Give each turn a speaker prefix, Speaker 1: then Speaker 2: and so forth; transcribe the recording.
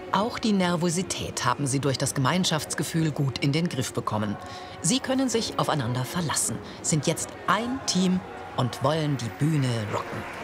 Speaker 1: Auch die Nervosität haben sie durch das Gemeinschaftsgefühl gut in den Griff bekommen. Sie können sich aufeinander verlassen, sind jetzt ein Team und wollen die Bühne rocken.